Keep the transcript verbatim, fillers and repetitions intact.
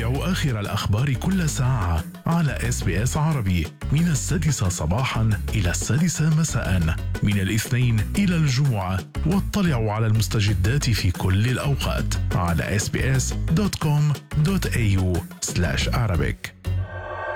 تابعوا آخر الأخبار كل ساعة على إس بي إس عربي من السادسة صباحا إلى السادسة مساء من الاثنين إلى الجمعة، واطلعوا على المستجدات في كل الأوقات على إس بي إس دوت كوم دوت إيه يو سلاش عربيك.